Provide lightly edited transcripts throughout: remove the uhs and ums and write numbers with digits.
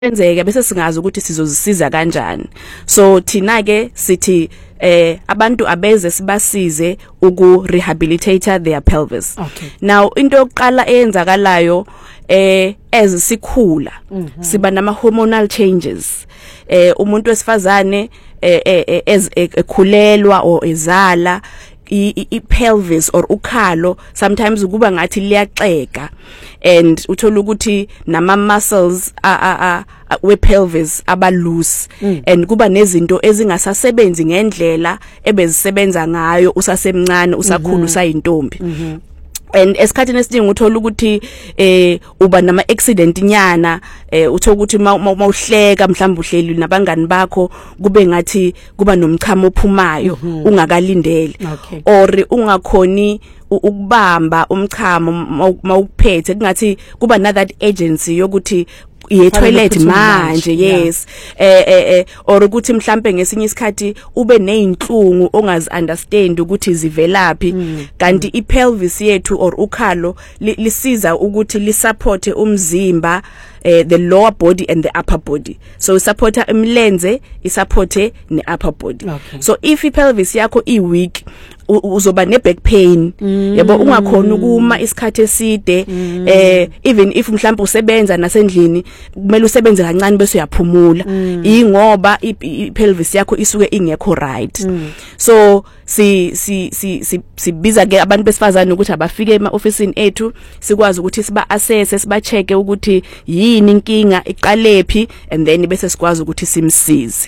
enzeke bese singazi ukuthi sizozisiza kanjani. So thina ke sithi abantu abeze sibasize uku rehabilitate their pelvis. Okay. Now into yokuqala eyenzakalayo as sikhula siba nama hormonal changes. Umuntu wesifazane ekhulelwa or ezala pelvis or ukhalo sometimes kuba ngathi liyaxeka and uthola ukuthi nama muscles we pelvis aba loose and kuba nezinto ezingasasebenzi ngendlela ebezisebenza ngayo usasemncane usakhulu usayintombi. And esikhathini esiningi uthola ukuthi uba nama accident nyana uthola ukuthi mawuhleka mhlawumbe uhleli nabangani bakho kube ngathi kuba nomchamo ophumayo ungakalindele or ungakhoni ukubamba umchamo mawuphethe kungathi kuba na that agency yokuthi toilet manje yes or ukuthi mhlambe ngesinye isikhathi ube nezinhlungu ongazi understand ukuthi zivelaphi kanti ipelvis yethu or ukhalo lisiza ukuthi lisupport umzimba the lower body and the upper body, so supporta imlenze isupporte ne upper body. So if ipelvis yakho weak uzoba ne back pain yabo ungakhona ukuma isikhathi eside even if mhlawumbe usebenza nasendlini kumele usebenze kancane bese uyaphumula ingoba ipelvis yakho isuke ingekho right. So sibiza ke abantu besifazane ukuthi abafike ema-officeini ethu sikwazi ukuthi siba assess siba check ukuthi yini inkinga iqalephi and then bese sikwazi ukuthi simsize.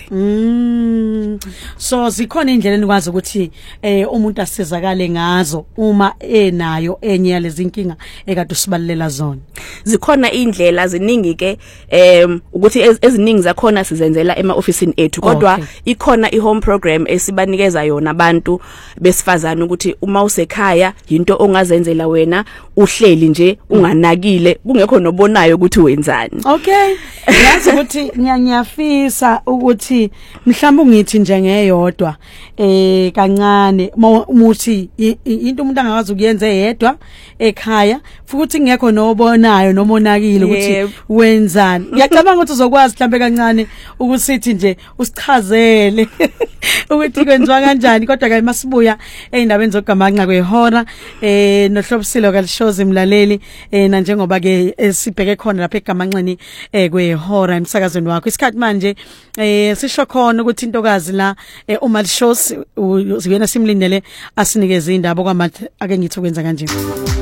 So zikhona indlela enikwazi ukuthi umuntu asizakale ngazo uma enayo enye yalezi inkinga ekade usibalela zona. Zikhona indlela ziningi ke ukuthi eziningi zakhona sizenzela ema-officeini ethu kodwa ikhona i-home program esibanikeza yona abantu besifazana ukuthi uma usekhaya into ongazenzela wena uhleli nje unganakile kungekho nobonayo ukuthi wenzani. Okay, yazi ukuthi ngiyafisa ukuthi mhlawumbe ungithi nje ngeyodwa kancane muthi into umuntu angakwazi ukuyenza yedwa ekhaya futhi ngekho nobonayo nomonakile ukuthi wenzani. Ngiyacabanga ukuthi uzokwazi mhlambe kancane ukusithi nje usichazele ukuthi kwenziwa kanjani kodwa ke masibuya endabeni zokugamanqa kwehora nohlobisilo kalishozi mlaleli na njengoba ke sibheke khona lapha egamanqeni kwehora emsakazweni wakho isikhathi manje sisho khona ukuthi intokazi la uma lishozi uyena simlindele asinikeze indaba kwamathi ake ngithi ukwenza kanje.